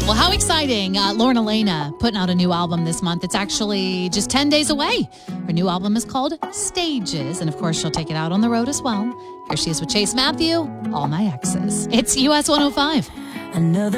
Well, how exciting. Lauren Elena putting out a new album this month. It's actually just 10 days away. Her new album is called Stages. And of course, she'll take it out on the road as well. Here she is with Chase Matthew, All My Exes. It's US 105. Another